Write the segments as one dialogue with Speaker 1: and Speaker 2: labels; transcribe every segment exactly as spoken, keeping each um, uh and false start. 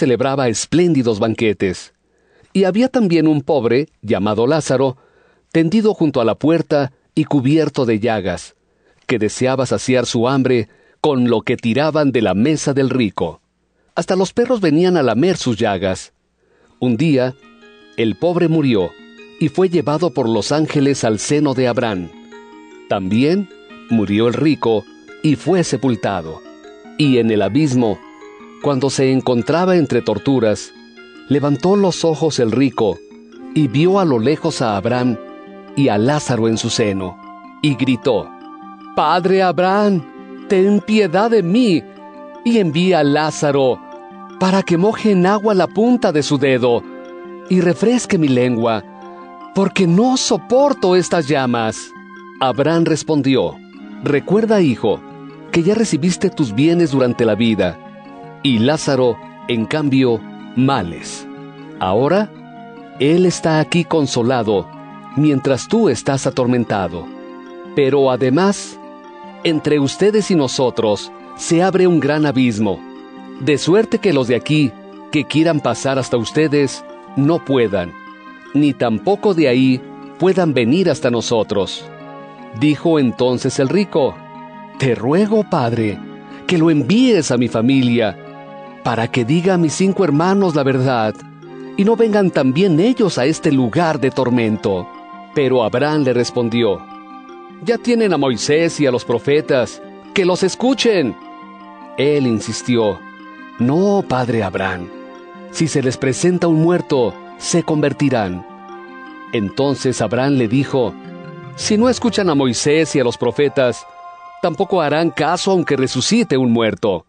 Speaker 1: celebraba espléndidos banquetes. Y había también un pobre, llamado Lázaro, tendido junto a la puerta y cubierto de llagas, que deseaba saciar su hambre con lo que tiraban de la mesa del rico. Hasta los perros venían a lamer sus llagas. Un día, el pobre murió y fue llevado por los ángeles al seno de Abraham. También murió el rico y fue sepultado. Y en el abismo, cuando se encontraba entre torturas, levantó los ojos el rico y vio a lo lejos a Abraham y a Lázaro en su seno, y gritó: «Padre Abraham, ten piedad de mí, y envía a Lázaro para que moje en agua la punta de su dedo y refresque mi lengua, porque no soporto estas llamas». Abraham respondió: «Recuerda, hijo, que ya recibiste tus bienes durante la vida, y Lázaro, en cambio, males. Ahora, él está aquí consolado, mientras tú estás atormentado. Pero además, entre ustedes y nosotros se abre un gran abismo, de suerte que los de aquí, que quieran pasar hasta ustedes, no puedan, ni tampoco de ahí puedan venir hasta nosotros». Dijo entonces el rico: «Te ruego, padre, que lo envíes a mi familia, para que diga a mis cinco hermanos la verdad, y no vengan también ellos a este lugar de tormento». Pero Abraham le respondió: «Ya tienen a Moisés y a los profetas, que los escuchen». Él insistió: «No, padre Abraham, si se les presenta un muerto, se convertirán». Entonces Abraham le dijo: «Si no escuchan a Moisés y a los profetas, tampoco harán caso aunque resucite un muerto».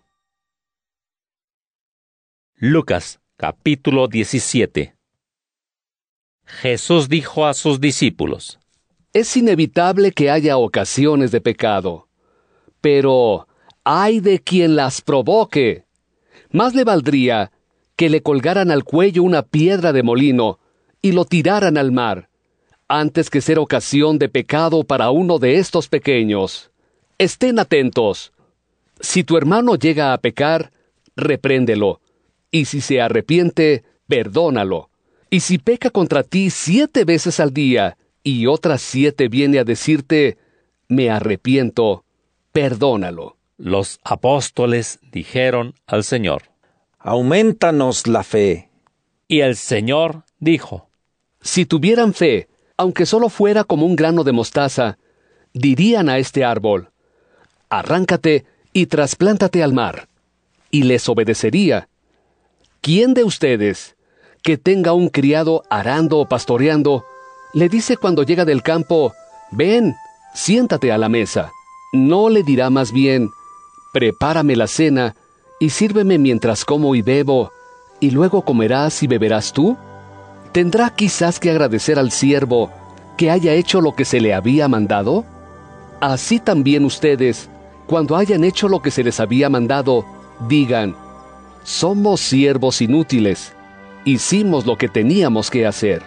Speaker 2: Lucas, capítulo diecisiete. Jesús dijo a sus discípulos:
Speaker 1: «Es inevitable que haya ocasiones de pecado, pero ¡ay de quien las provoque! Más le valdría que le colgaran al cuello una piedra de molino y lo tiraran al mar, antes que ser ocasión de pecado para uno de estos pequeños. Estén atentos. Si tu hermano llega a pecar, repréndelo, y si se arrepiente, perdónalo. Y si peca contra ti siete veces al día, y otras siete viene a decirte: me arrepiento, perdónalo».
Speaker 2: Los apóstoles dijeron al Señor:
Speaker 3: «Aumentanos la fe».
Speaker 2: Y el Señor dijo:
Speaker 1: «Si tuvieran fe, aunque solo fuera como un grano de mostaza, dirían a este árbol: arráncate y trasplántate al mar, y les obedecería. ¿Quién de ustedes, que tenga un criado arando o pastoreando, le dice cuando llega del campo: ven, siéntate a la mesa? ¿No le dirá más bien: prepárame la cena y sírveme mientras como y bebo, y luego comerás y beberás tú? ¿Tendrá quizás que agradecer al siervo que haya hecho lo que se le había mandado? Así también ustedes, cuando hayan hecho lo que se les había mandado, digan: somos siervos inútiles, hicimos lo que teníamos que hacer».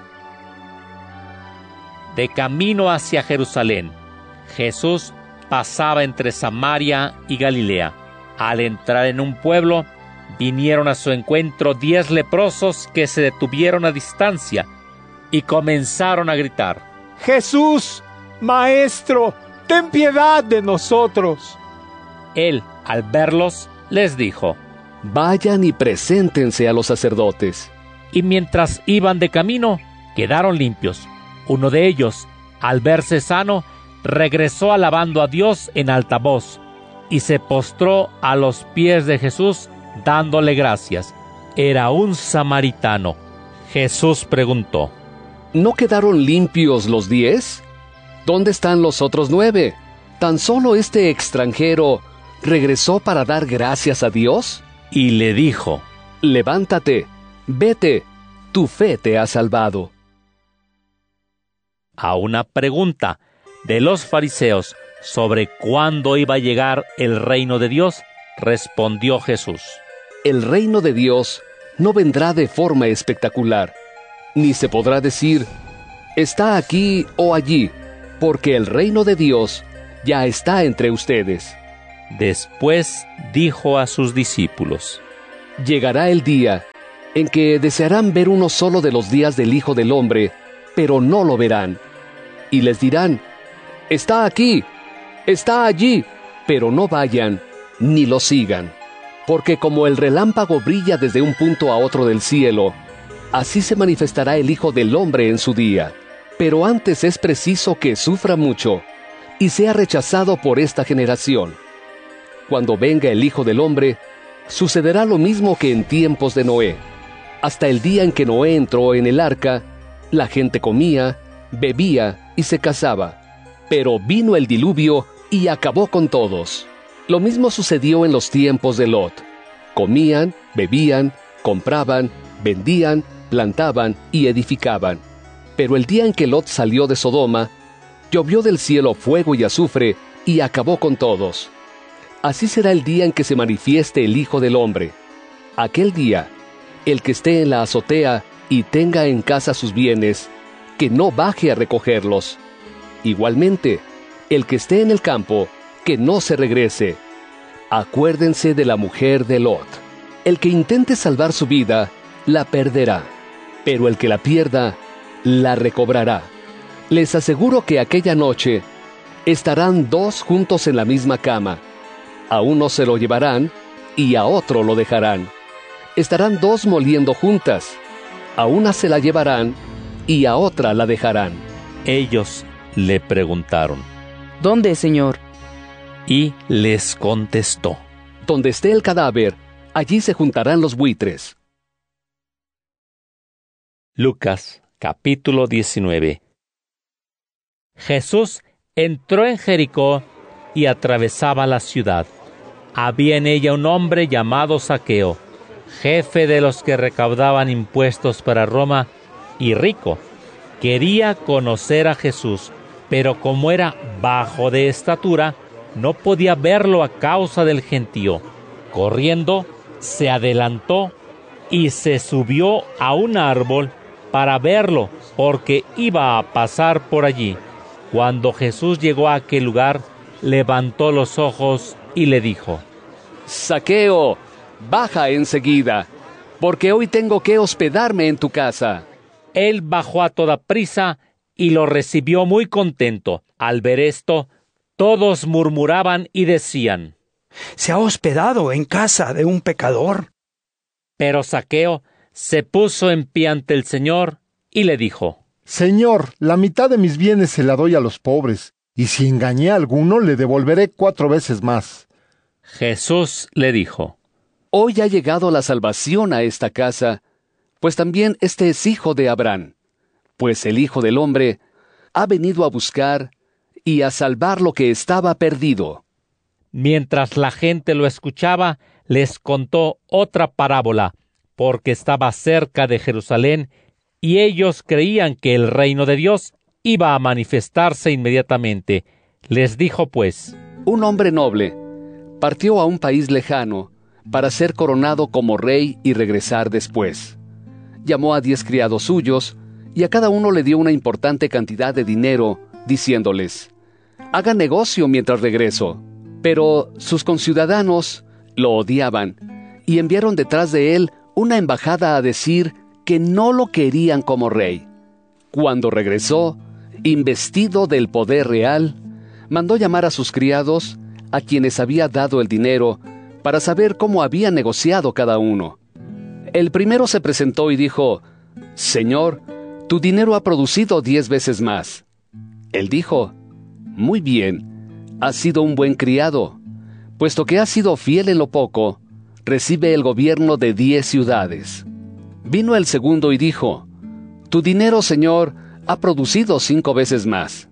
Speaker 2: De camino hacia Jerusalén, Jesús pasaba entre Samaria y Galilea. Al entrar en un pueblo, vinieron a su encuentro diez leprosos que se detuvieron a distancia y comenzaron a gritar:
Speaker 4: «Jesús, Maestro, ten piedad de nosotros».
Speaker 2: Él, al verlos, les dijo:
Speaker 1: vayan y preséntense a los sacerdotes.
Speaker 2: Y mientras iban de camino, quedaron limpios. Uno de ellos, al verse sano, regresó alabando a Dios en alta voz, y se postró a los pies de Jesús, dándole gracias. Era un samaritano. Jesús preguntó:
Speaker 1: ¿no quedaron limpios los diez? ¿Dónde están los otros nueve? ¿Tan solo este extranjero regresó para dar gracias a Dios?
Speaker 2: Y le dijo:
Speaker 1: levántate, vete, tu fe te ha salvado.
Speaker 2: A una pregunta de los fariseos sobre cuándo iba a llegar el reino de Dios, respondió Jesús:
Speaker 1: el reino de Dios no vendrá de forma espectacular, ni se podrá decir: está aquí o allí, porque el reino de Dios ya está entre ustedes.
Speaker 2: Después dijo a sus discípulos:
Speaker 1: llegará el día en que desearán ver uno solo de los días del Hijo del Hombre, pero no lo verán. Y les dirán, está aquí, está allí, pero no vayan, ni lo sigan. Porque como el relámpago brilla desde un punto a otro del cielo, así se manifestará el Hijo del Hombre en su día. Pero antes es preciso que sufra mucho, y sea rechazado por esta generación. Cuando venga el Hijo del Hombre, sucederá lo mismo que en tiempos de Noé. Hasta el día en que Noé entró en el arca, la gente comía, bebía y se casaba. Pero vino el diluvio y acabó con todos. Lo mismo sucedió en los tiempos de Lot. Comían, bebían, compraban, vendían, plantaban y edificaban. Pero el día en que Lot salió de Sodoma, llovió del cielo fuego y azufre y acabó con todos. Así será el día en que se manifieste el Hijo del Hombre. Aquel día, el que esté en la azotea y tenga en casa sus bienes, que no baje a recogerlos. Igualmente, el que esté en el campo, que no se regrese. Acuérdense de la mujer de Lot. El que intente salvar su vida, la perderá, pero el que la pierda, la recobrará. Les aseguro que aquella noche estarán dos juntos en la misma cama. A uno se lo llevarán y a otro lo dejarán. Estarán dos moliendo juntas. A una se la llevarán y a otra la dejarán.
Speaker 2: Ellos le preguntaron,
Speaker 5: ¿dónde, Señor?
Speaker 2: Y les contestó,
Speaker 1: donde esté el cadáver, allí se juntarán los buitres.
Speaker 2: Lucas, capítulo diecinueve. Jesús entró en Jericó y atravesaba la ciudad. Había en ella un hombre llamado Zaqueo, jefe de los que recaudaban impuestos para Roma y rico. Quería conocer a Jesús, pero como era bajo de estatura, no podía verlo a causa del gentío. Corriendo, se adelantó y se subió a un árbol para verlo, porque iba a pasar por allí. Cuando Jesús llegó a aquel lugar, levantó los ojos y le dijo,
Speaker 1: Zaqueo, baja enseguida, porque hoy tengo que hospedarme en tu casa.
Speaker 2: Él bajó a toda prisa y lo recibió muy contento. Al ver esto, todos murmuraban y decían,
Speaker 6: se ha hospedado en casa de un pecador.
Speaker 2: Pero Zaqueo se puso en pie ante el Señor y le dijo,
Speaker 7: Señor, la mitad de mis bienes se la doy a los pobres, y si engañé a alguno, le devolveré cuatro veces más.
Speaker 2: Jesús le dijo,
Speaker 1: hoy ha llegado la salvación a esta casa, pues también este es hijo de Abraham, pues el Hijo del Hombre ha venido a buscar y a salvar lo que estaba perdido.
Speaker 2: Mientras la gente lo escuchaba, les contó otra parábola, porque estaba cerca de Jerusalén, y ellos creían que el reino de Dios iba a manifestarse inmediatamente. Les dijo pues,
Speaker 1: un hombre noble partió a un país lejano para ser coronado como rey y regresar después. Llamó a diez criados suyos, y a cada uno le dio una importante cantidad de dinero, diciéndoles, hagan negocio mientras regreso. Pero sus conciudadanos lo odiaban, y enviaron detrás de él una embajada a decir que no lo querían como rey. Cuando regresó, investido del poder real, mandó llamar a sus criados, a quienes había dado el dinero, para saber cómo había negociado cada uno. El primero se presentó y dijo, Señor, tu dinero ha producido diez veces más. Él dijo, muy bien, has sido un buen criado. Puesto que has sido fiel en lo poco, recibe el gobierno de diez ciudades. Vino el segundo y dijo, tu dinero, Señor, ha producido cinco veces más.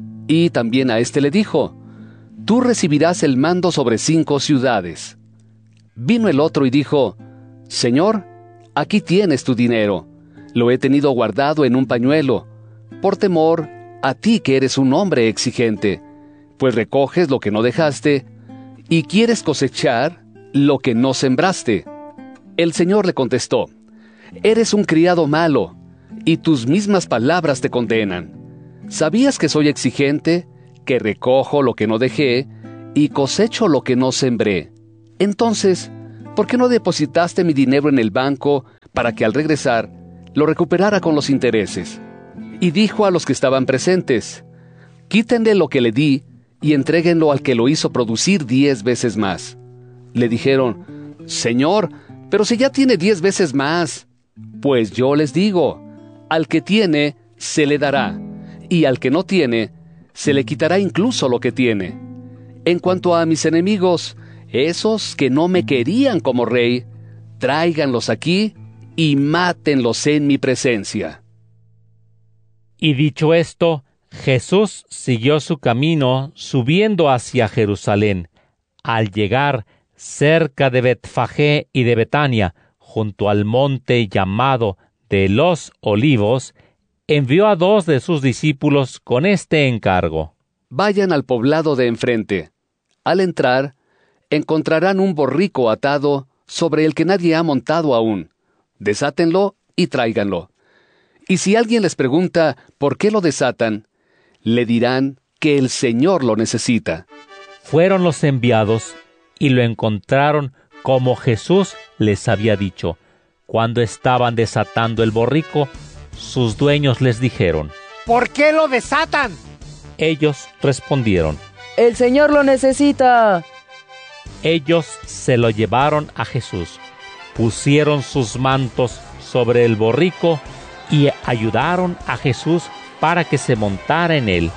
Speaker 1: Y también a éste le dijo, tú recibirás el mando sobre cinco ciudades. Vino el otro y dijo, Señor, aquí tienes tu dinero. Lo he tenido guardado en un pañuelo, por temor a ti que eres un hombre exigente, pues recoges lo que no dejaste y quieres cosechar lo que no sembraste. El Señor le contestó, eres un criado malo, y tus mismas palabras te condenan. ¿Sabías que soy exigente, que recojo lo que no dejé y cosecho lo que no sembré? Entonces, ¿por qué no depositaste mi dinero en el banco para que al regresar lo recuperara con los intereses. Y dijo a los que estaban presentes: quítenle lo que le di y entréguenlo al que lo hizo producir diez veces más. Le dijeron: Señor, pero si ya tiene diez veces más. Pues yo les digo, al que tiene, se le dará, y al que no tiene, se le quitará incluso lo que tiene. En cuanto a mis enemigos, esos que no me querían como rey, tráiganlos aquí y mátenlos en mi presencia.
Speaker 2: Y dicho esto, Jesús siguió su camino subiendo hacia Jerusalén. Al llegar cerca de Betfagé y de Betania, junto al monte llamado de los Olivos, envió a dos de sus discípulos con este encargo:
Speaker 1: vayan al poblado de enfrente. Al entrar, encontrarán un borrico atado sobre el que nadie ha montado aún. Desátenlo y tráiganlo. Y si alguien les pregunta por qué lo desatan, le dirán que el Señor lo necesita.
Speaker 2: Fueron los enviados y lo encontraron como Jesús les había dicho. Cuando estaban desatando el borrico, sus dueños les dijeron:
Speaker 4: ¿por qué lo desatan?
Speaker 2: Ellos respondieron:
Speaker 5: el Señor lo necesita.
Speaker 2: Ellos se lo llevaron a Jesús, pusieron sus mantos sobre el borrico y ayudaron a Jesús para que se montara en él.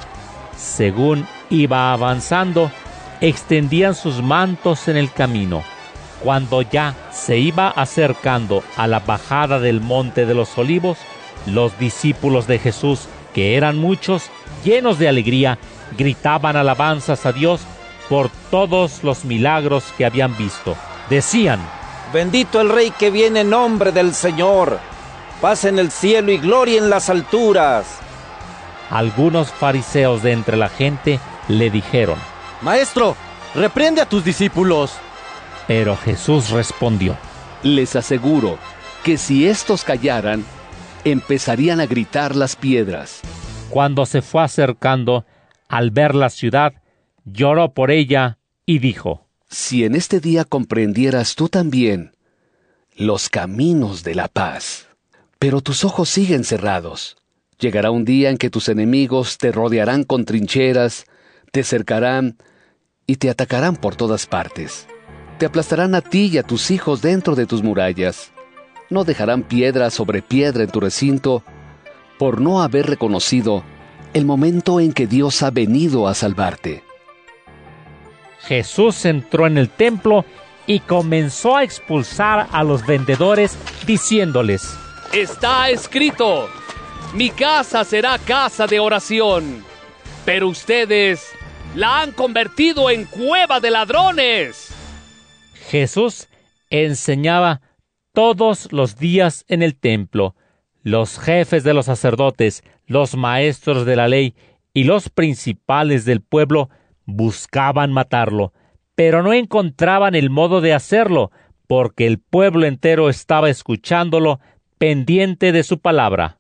Speaker 2: Según iba avanzando, extendían sus mantos en el camino. Cuando ya se iba acercando a la bajada del monte de los Olivos, los discípulos de Jesús, que eran muchos, llenos de alegría, gritaban alabanzas a Dios por todos los milagros que habían visto. Decían:
Speaker 3: bendito el Rey que viene en nombre del Señor, paz en el cielo y gloria en las alturas.
Speaker 2: Algunos fariseos de entre la gente le dijeron:
Speaker 8: Maestro, reprende a tus discípulos.
Speaker 2: Pero Jesús respondió:
Speaker 1: les aseguro que si estos callaran, empezarían a gritar las piedras.
Speaker 2: Cuando se fue acercando, al ver la ciudad, lloró por ella y dijo:
Speaker 1: si en este día comprendieras tú también los caminos de la paz. Pero tus ojos siguen cerrados. Llegará un día en que tus enemigos te rodearán con trincheras, te cercarán y te atacarán por todas partes. Te aplastarán a ti y a tus hijos dentro de tus murallas. No dejarán piedra sobre piedra en tu recinto por no haber reconocido el momento en que Dios ha venido a salvarte.
Speaker 2: Jesús entró en el templo y comenzó a expulsar a los vendedores, diciéndoles:
Speaker 1: está escrito, mi casa será casa de oración, pero ustedes la han convertido en cueva de ladrones.
Speaker 2: Jesús enseñaba todos los días en el templo. Los jefes de los sacerdotes, los maestros de la ley y los principales del pueblo buscaban matarlo, pero no encontraban el modo de hacerlo, porque el pueblo entero estaba escuchándolo, pendiente de su palabra.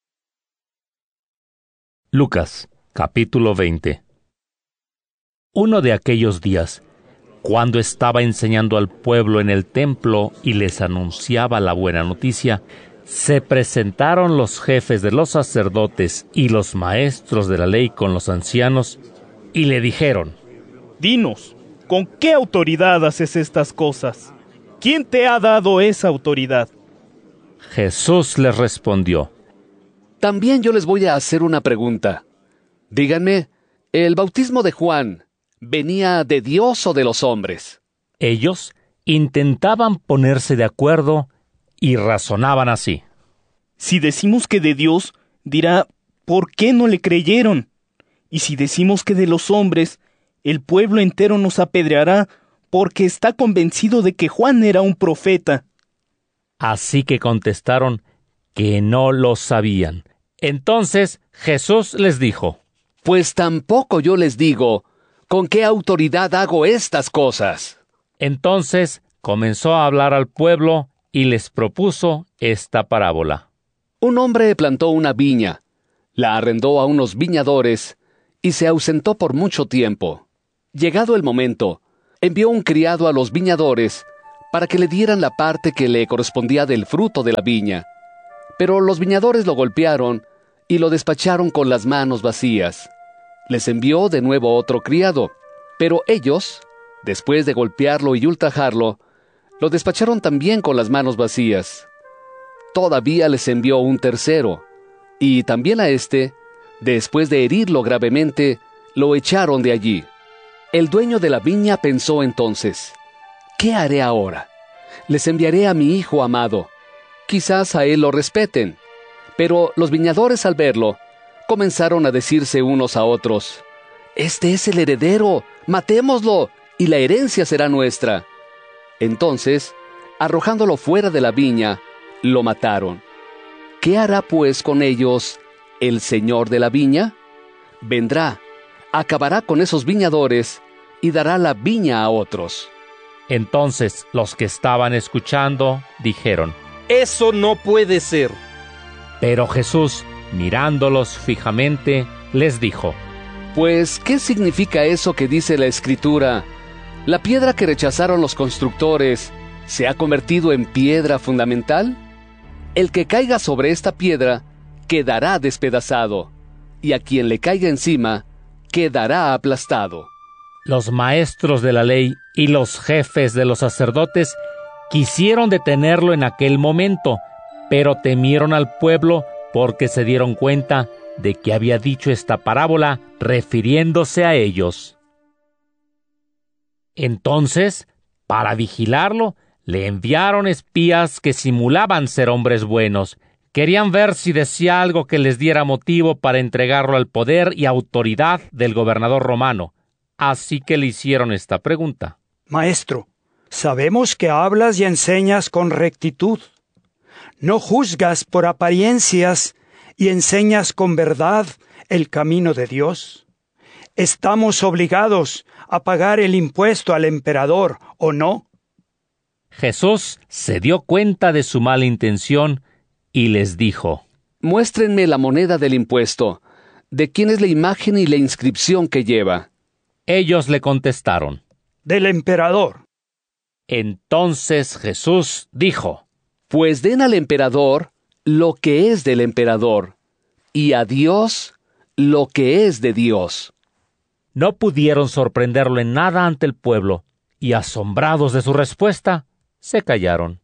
Speaker 2: Lucas, capítulo veinte. Uno de aquellos días, cuando estaba enseñando al pueblo en el templo y les anunciaba la buena noticia, se presentaron los jefes de los sacerdotes y los maestros de la ley con los ancianos y le dijeron:
Speaker 9: dinos, ¿con qué autoridad haces estas cosas? ¿Quién te ha dado esa autoridad?
Speaker 2: Jesús les respondió:
Speaker 1: también yo les voy a hacer una pregunta. Díganme, ¿el bautismo de Juan venía de Dios o de los hombres?
Speaker 2: Ellos intentaban ponerse de acuerdo y razonaban así:
Speaker 9: si decimos que de Dios, dirá, ¿por qué no le creyeron? Y si decimos que de los hombres, el pueblo entero nos apedreará, porque está convencido de que Juan era un profeta.
Speaker 2: Así que contestaron que no lo sabían. Entonces Jesús les dijo:
Speaker 1: pues tampoco yo les digo con qué autoridad hago estas cosas.
Speaker 2: Entonces comenzó a hablar al pueblo y les propuso esta parábola.
Speaker 1: Un hombre plantó una viña, la arrendó a unos viñadores y se ausentó por mucho tiempo. Llegado el momento, envió un criado a los viñadores para que le dieran la parte que le correspondía del fruto de la viña. Pero los viñadores lo golpearon y lo despacharon con las manos vacías. Les envió de nuevo otro criado, pero ellos, después de golpearlo y ultrajarlo, lo despacharon también con las manos vacías. Todavía les envió un tercero, y también a éste, después de herirlo gravemente, lo echaron de allí. El dueño de la viña pensó entonces: ¿qué haré ahora? Les enviaré a mi hijo amado. Quizás a él lo respeten. Pero los viñadores, al verlo, comenzaron a decirse unos a otros: «Este es el heredero, matémoslo, y la herencia será nuestra». Entonces, arrojándolo fuera de la viña, lo mataron. ¿Qué hará pues con ellos el señor de la viña? Vendrá, acabará con esos viñadores y dará la viña a otros.
Speaker 2: Entonces los que estaban escuchando dijeron:
Speaker 8: Eso no puede ser.
Speaker 2: Pero Jesús, mirándolos fijamente, les dijo:
Speaker 1: Pues, ¿qué significa eso que dice la Escritura? ¿La piedra que rechazaron los constructores se ha convertido en piedra fundamental? El que caiga sobre esta piedra quedará despedazado, y a quien le caiga encima quedará aplastado.
Speaker 2: Los maestros de la ley y los jefes de los sacerdotes quisieron detenerlo en aquel momento, pero temieron al pueblo porque se dieron cuenta de que había dicho esta parábola refiriéndose a ellos. Entonces, para vigilarlo, le enviaron espías que simulaban ser hombres buenos. Querían ver si decía algo que les diera motivo para entregarlo al poder y autoridad del gobernador romano. Así que le hicieron esta pregunta:
Speaker 6: Maestro, sabemos que hablas y enseñas con rectitud. No juzgas por apariencias y enseñas con verdad el camino de Dios. ¿Estamos obligados a pagar el impuesto al emperador o no?
Speaker 2: Jesús se dio cuenta de su mala intención y les dijo:
Speaker 1: Muéstrenme la moneda del impuesto. ¿De quién es la imagen y la inscripción que lleva?
Speaker 2: Ellos le contestaron:
Speaker 6: Del emperador.
Speaker 2: Entonces Jesús dijo:
Speaker 1: Pues den al emperador lo que es del emperador, y a Dios lo que es de Dios.
Speaker 2: No pudieron sorprenderlo en nada ante el pueblo, y asombrados de su respuesta, se callaron.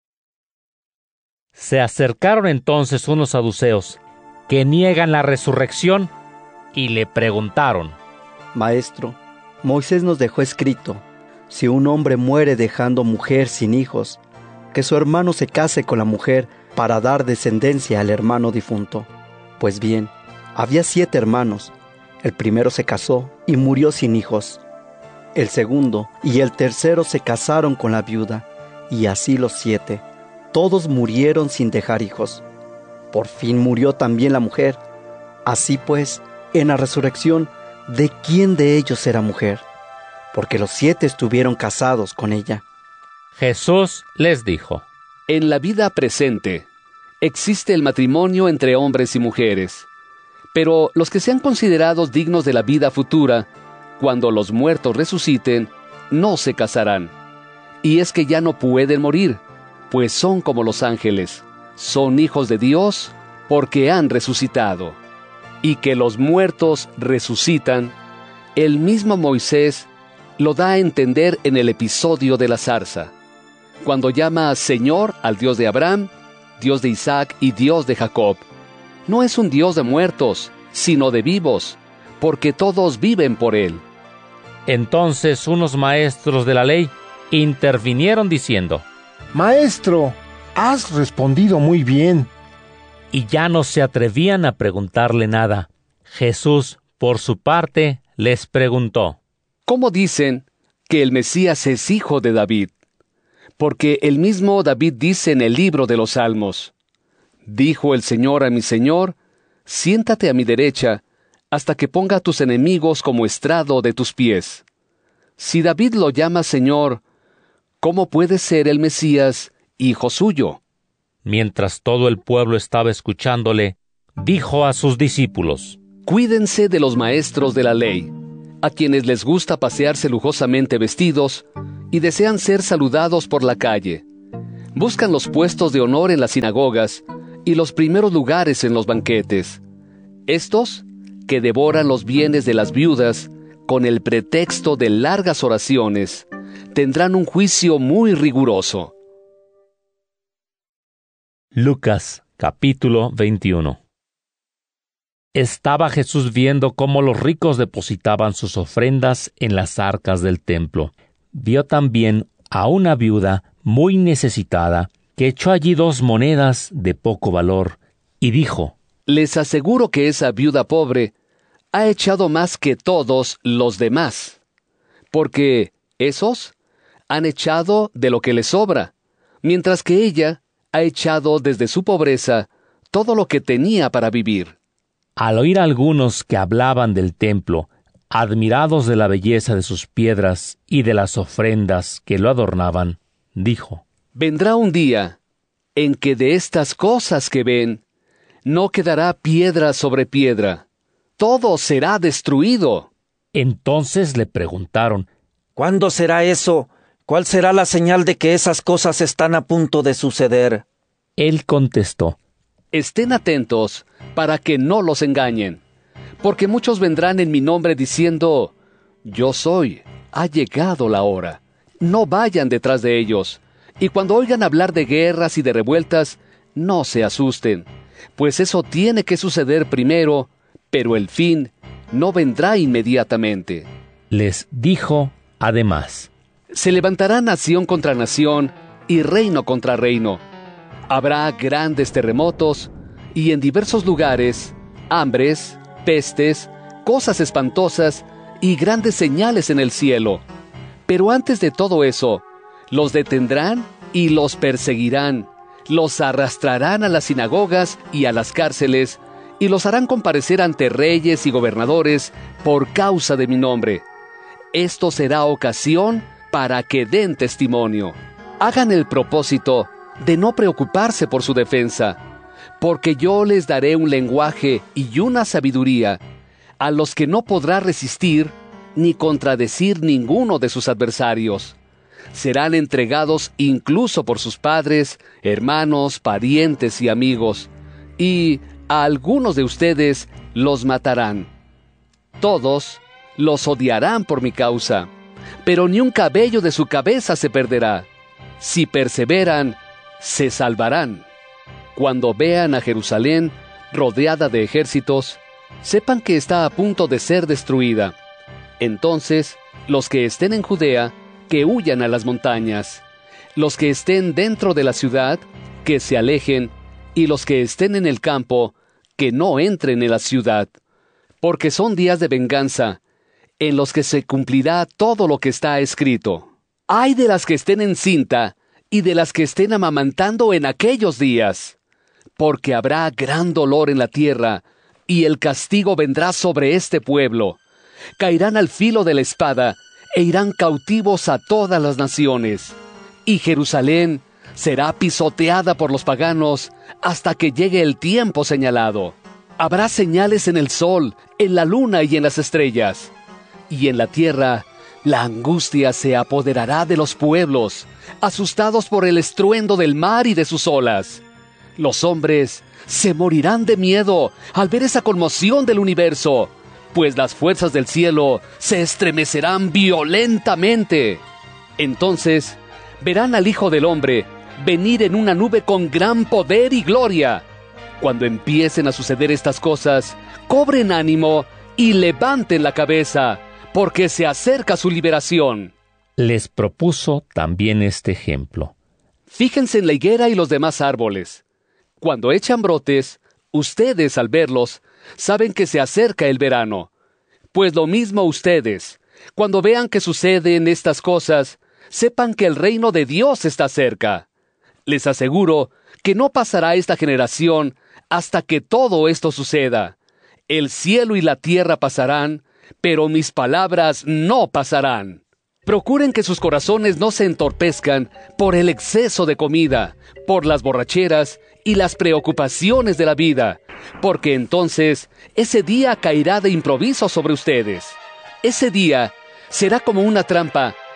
Speaker 2: Se acercaron entonces unos saduceos, que niegan la resurrección, y le preguntaron:
Speaker 10: Maestro, Moisés nos dejó escrito: si un hombre muere dejando mujer sin hijos, que su hermano se case con la mujer para dar descendencia al hermano difunto. Pues bien, había siete hermanos. El primero se casó y murió sin hijos. El segundo y el tercero se casaron con la viuda, y así los siete. Todos murieron sin dejar hijos. Por fin murió también la mujer. Así pues, en la resurrección, ¿de quién de ellos era mujer? Porque los siete estuvieron casados con ella.
Speaker 2: Jesús les dijo:
Speaker 1: En la vida presente existe el matrimonio entre hombres y mujeres, pero los que sean considerados dignos de la vida futura, cuando los muertos resuciten, no se casarán. Y es que ya no pueden morir, pues son como los ángeles, son hijos de Dios porque han resucitado. Y que los muertos resucitan, el mismo Moisés lo da a entender en el episodio de la zarza, cuando llama Señor al Dios de Abraham, Dios de Isaac y Dios de Jacob. No es un Dios de muertos, sino de vivos, porque todos viven por él.
Speaker 2: Entonces unos maestros de la ley intervinieron diciendo:
Speaker 7: Maestro, has respondido muy bien.
Speaker 2: Y ya no se atrevían a preguntarle nada. Jesús, por su parte, les preguntó:
Speaker 1: ¿Cómo dicen que el Mesías es hijo de David? Porque el mismo David dice en el libro de los Salmos: Dijo el Señor a mi Señor, siéntate a mi derecha, hasta que ponga a tus enemigos como estrado de tus pies. Si David lo llama Señor, ¿cómo puede ser el Mesías hijo suyo?
Speaker 2: Mientras todo el pueblo estaba escuchándole, dijo a sus discípulos:
Speaker 1: Cuídense de los maestros de la ley, a quienes les gusta pasearse lujosamente vestidos y desean ser saludados por la calle. Buscan los puestos de honor en las sinagogas y los primeros lugares en los banquetes. Estos, que devoran los bienes de las viudas con el pretexto de largas oraciones, tendrán un juicio muy riguroso.
Speaker 2: Lucas capítulo veintiuno. Estaba Jesús viendo cómo los ricos depositaban sus ofrendas en las arcas del templo. Vio también a una viuda muy necesitada que echó allí dos monedas de poco valor y dijo:
Speaker 1: Les aseguro que esa viuda pobre ha echado más que todos los demás, porque esos han echado de lo que les sobra, mientras que ella ha echado desde su pobreza todo lo que tenía para vivir.
Speaker 2: Al oír a algunos que hablaban del templo, admirados de la belleza de sus piedras y de las ofrendas que lo adornaban, dijo:
Speaker 1: Vendrá un día en que de estas cosas que ven, no quedará piedra sobre piedra. Todo será destruido.
Speaker 2: Entonces le preguntaron:
Speaker 3: ¿Cuándo será eso? ¿Cuál será la señal de que esas cosas están a punto de suceder?
Speaker 2: Él contestó:
Speaker 1: Estén atentos para que no los engañen, porque muchos vendrán en mi nombre diciendo: Yo soy, ha llegado la hora. No vayan detrás de ellos. Y cuando oigan hablar de guerras y de revueltas, no se asusten, pues eso tiene que suceder primero, pero el fin no vendrá inmediatamente.
Speaker 2: Les dijo además:
Speaker 1: Se levantará nación contra nación y reino contra reino. Habrá grandes terremotos y en diversos lugares hambres, pestes, cosas espantosas y grandes señales en el cielo. Pero antes de todo eso, los detendrán y los perseguirán, los arrastrarán a las sinagogas y a las cárceles, y los harán comparecer ante reyes y gobernadores por causa de mi nombre. Esto será ocasión para que den testimonio. Hagan el propósito de no preocuparse por su defensa, porque yo les daré un lenguaje y una sabiduría a los que no podrá resistir ni contradecir ninguno de sus adversarios. Serán entregados incluso por sus padres, hermanos, parientes y amigos, y a algunos de ustedes los matarán. Todos los odiarán por mi causa, pero ni un cabello de su cabeza se perderá. Si perseveran, se salvarán. Cuando vean a Jerusalén rodeada de ejércitos, sepan que está a punto de ser destruida. Entonces, los que estén en Judea, que huyan a las montañas. Los que estén dentro de la ciudad, que se alejen, y los que estén en el campo, que no entren en la ciudad. Porque son días de venganza, en los que se cumplirá todo lo que está escrito. ¡Ay de las que estén encinta, y de las que estén amamantando en aquellos días! Porque habrá gran dolor en la tierra, y el castigo vendrá sobre este pueblo. Caerán al filo de la espada, e irán cautivos a todas las naciones. Y Jerusalén será pisoteada por los paganos hasta que llegue el tiempo señalado. Habrá señales en el sol, en la luna y en las estrellas. Y en la tierra, la angustia se apoderará de los pueblos, asustados por el estruendo del mar y de sus olas. Los hombres se morirán de miedo al ver esa conmoción del universo, pues las fuerzas del cielo se estremecerán violentamente. Entonces verán al Hijo del Hombre venir en una nube con gran poder y gloria. Cuando empiecen a suceder estas cosas, cobren ánimo y levanten la cabeza, porque se acerca su liberación.
Speaker 2: Les propuso también este ejemplo.
Speaker 1: Fíjense en la higuera y los demás árboles. Cuando echan brotes, ustedes al verlos, saben que se acerca el verano. Pues lo mismo ustedes, cuando vean que suceden estas cosas, sepan que el reino de Dios está cerca. Les aseguro que no pasará esta generación hasta que todo esto suceda. El cielo y la tierra pasarán, pero mis palabras no pasarán. Procuren que sus corazones no se entorpezcan por el exceso de comida, por las borracheras y las preocupaciones de la vida, porque entonces ese día caerá de improviso sobre ustedes. Ese día será como una trampa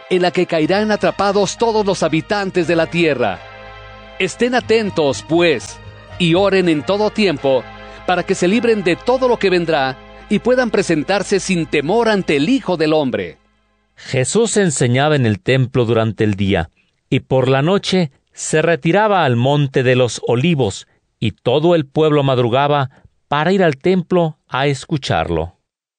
Speaker 1: en la que caerán atrapados todos los habitantes de la tierra. Estén atentos, pues, y oren en todo tiempo, para que se libren de todo lo que vendrá y puedan presentarse sin temor ante el Hijo del Hombre.
Speaker 2: Jesús enseñaba en el templo durante el día, y por la noche se retiraba al monte de los Olivos, y todo el pueblo madrugaba para ir al templo a escucharlo.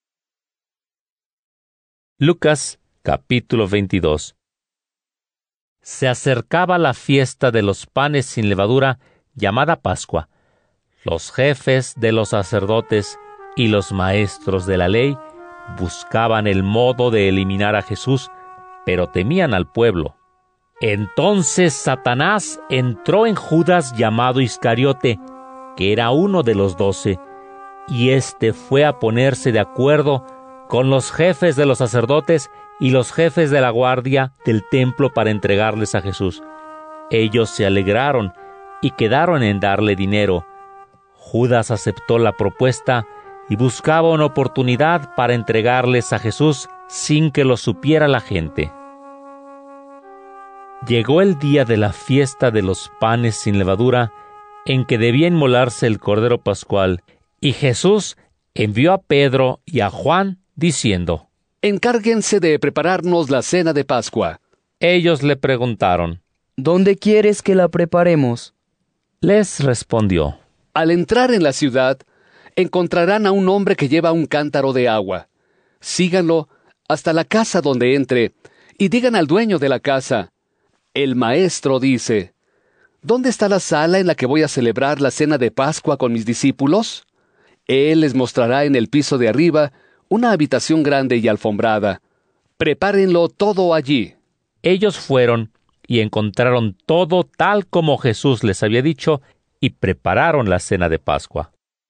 Speaker 2: Lucas capítulo veintidós. Se acercaba la fiesta de los panes sin levadura, llamada Pascua. Los jefes de los sacerdotes y los maestros de la ley buscaban el modo de eliminar a Jesús, pero temían al pueblo. Entonces Satanás entró en Judas llamado Iscariote, que era uno de los doce, y éste fue a ponerse de acuerdo con los jefes de los sacerdotes y los jefes de la guardia del templo para entregarles a Jesús. Ellos se alegraron y quedaron en darle dinero. Judas aceptó la propuesta y buscaba una oportunidad para entregarles a Jesús sin que lo supiera la gente. Llegó el día de la fiesta de los panes sin levadura, en que debía inmolarse el Cordero Pascual, y Jesús envió a Pedro y a Juan, diciendo:
Speaker 1: Encárguense de prepararnos la cena de Pascua.
Speaker 2: Ellos le preguntaron:
Speaker 5: ¿Dónde quieres que la preparemos?
Speaker 2: Les respondió:
Speaker 1: Al entrar en la ciudad, encontrarán a un hombre que lleva un cántaro de agua. Síganlo hasta la casa donde entre, y digan al dueño de la casa: El maestro dice, ¿dónde está la sala en la que voy a celebrar la cena de Pascua con mis discípulos? Él les mostrará en el piso de arriba una habitación grande y alfombrada. Prepárenlo todo allí.
Speaker 2: Ellos fueron y encontraron todo tal como Jesús les había dicho, y prepararon la cena de Pascua.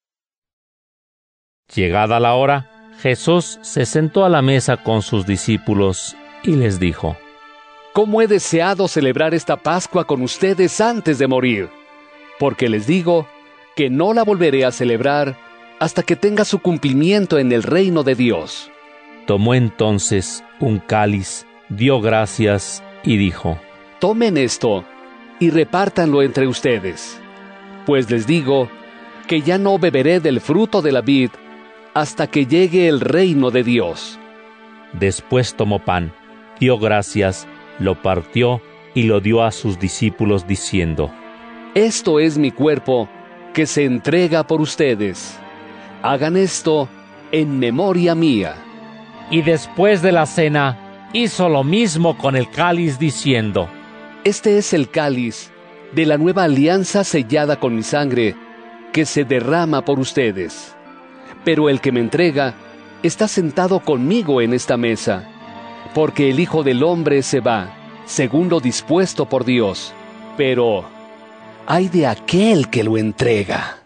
Speaker 2: Llegada la hora, Jesús se sentó a la mesa con sus discípulos y les dijo:
Speaker 1: ¿Cómo he deseado celebrar esta Pascua con ustedes antes de morir? Porque les digo que no la volveré a celebrar hasta que tenga su cumplimiento en el reino de Dios.
Speaker 2: Tomó entonces un cáliz, dio gracias y dijo:
Speaker 1: Tomen esto y repártanlo entre ustedes, pues les digo que ya no beberé del fruto de la vid hasta que llegue el reino de Dios.
Speaker 2: Después tomó pan, dio gracias, lo partió y lo dio a sus discípulos diciendo:
Speaker 1: Esto es mi cuerpo, que se entrega por ustedes. Hagan esto en memoria mía.
Speaker 2: Y después de la cena, hizo lo mismo con el cáliz diciendo:
Speaker 1: Este es el cáliz de la nueva alianza sellada con mi sangre, que se derrama por ustedes. Pero el que me entrega está sentado conmigo en esta mesa, porque el Hijo del Hombre se va, según lo dispuesto por Dios. Pero ay de aquel que lo entrega.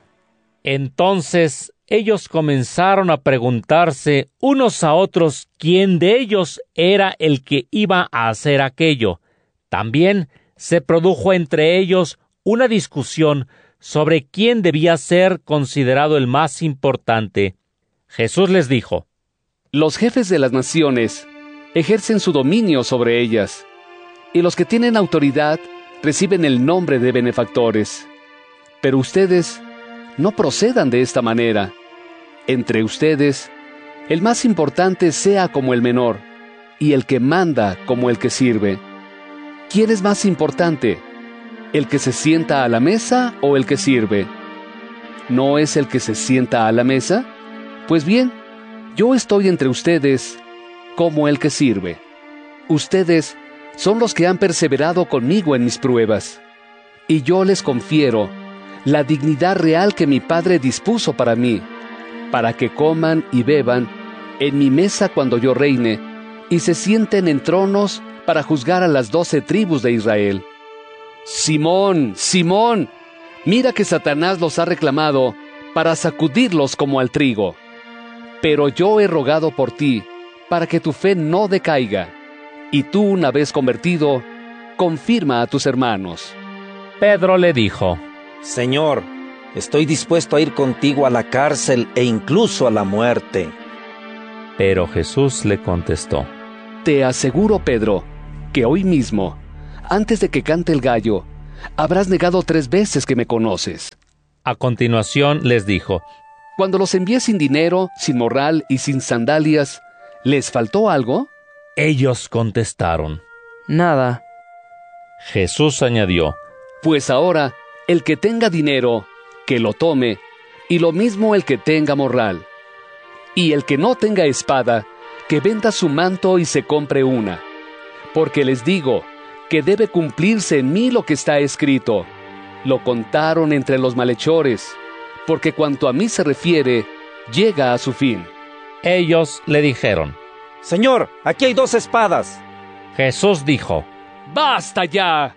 Speaker 2: Entonces ellos comenzaron a preguntarse unos a otros quién de ellos era el que iba a hacer aquello. También se produjo entre ellos una discusión sobre quién debía ser considerado el más importante. Jesús les dijo:
Speaker 1: Los jefes de las naciones ejercen su dominio sobre ellas, y los que tienen autoridad reciben el nombre de benefactores. Pero ustedes no procedan de esta manera. Entre ustedes, el más importante sea como el menor, y el que manda como el que sirve. ¿Quién es más importante, el que se sienta a la mesa o el que sirve? ¿No es el que se sienta a la mesa? Pues bien, yo estoy entre ustedes como el que sirve. Ustedes son los que han perseverado conmigo en mis pruebas, y yo les confiero la dignidad real que mi Padre dispuso para mí, para que coman y beban en mi mesa cuando yo reine, y se sienten en tronos para juzgar a las doce tribus de Israel. Simón, Simón, mira que Satanás los ha reclamado para sacudirlos como al trigo. Pero yo he rogado por ti, para que tu fe no decaiga, y tú, una vez convertido, confirma a tus hermanos.
Speaker 2: Pedro le dijo:
Speaker 3: Señor, estoy dispuesto a ir contigo a la cárcel e incluso a la muerte.
Speaker 2: Pero Jesús le contestó:
Speaker 1: Te aseguro, Pedro, que hoy mismo, antes de que cante el gallo, habrás negado tres veces que me conoces.
Speaker 2: A continuación les dijo:
Speaker 1: Cuando los envié sin dinero, sin morral y sin sandalias, ¿les faltó algo?
Speaker 2: Ellos contestaron:
Speaker 5: Nada.
Speaker 2: Jesús añadió:
Speaker 1: Pues ahora, el que tenga dinero, que lo tome, y lo mismo el que tenga morral. Y el que no tenga espada, que venda su manto y se compre una. Porque les digo que debe cumplirse en mí lo que está escrito. Lo contaron entre los malhechores, porque cuanto a mí se refiere, llega a su fin.
Speaker 2: Ellos le dijeron:
Speaker 3: Señor, aquí hay dos espadas.
Speaker 2: Jesús dijo:
Speaker 1: ¡Basta ya!